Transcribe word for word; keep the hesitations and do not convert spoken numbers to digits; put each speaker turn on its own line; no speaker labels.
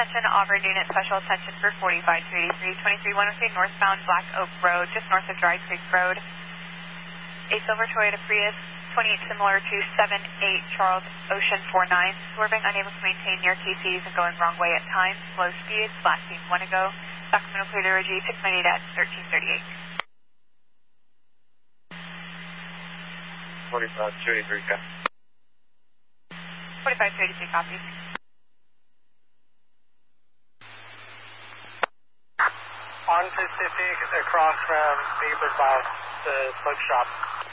Attention, Auburn unit, special attention for forty-five two eighty-three, twenty-three one oh three northbound Black Oak Road, just north of Dry Creek Road. A silver Toyota Prius, twenty-eight similar to seven eight Charles Ocean four nine, swerving, unable to maintain near K Cs and going wrong way at times, slow speed, last seen one ago. Sacramento clear to G six ninety-eight at thirteen thirty-eight.
forty-five two eighty-three, copy.
forty-five two eighty-three, copy.
On Pacific, across from Beaver Bus, the smoke shop.